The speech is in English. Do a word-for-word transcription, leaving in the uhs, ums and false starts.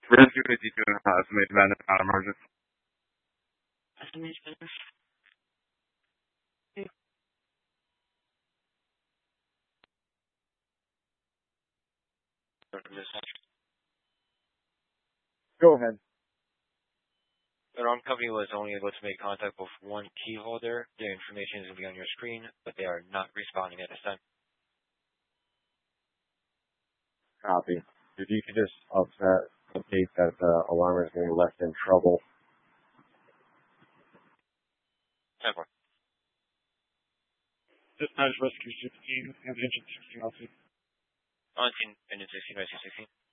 Rescue eighty-two, uh, estimated bandit out of margin. Estimated bandit. Go ahead. The wrong company was only able to make contact with one key holder. Their information is going to be on your screen, but they are not responding at this time. Copy. If you could just upset, update that the alarm is being left in trouble. ten four. Dispatch rescue sixteen and engine sixteen L C. On scene, engine sixteen, rescue sixteen.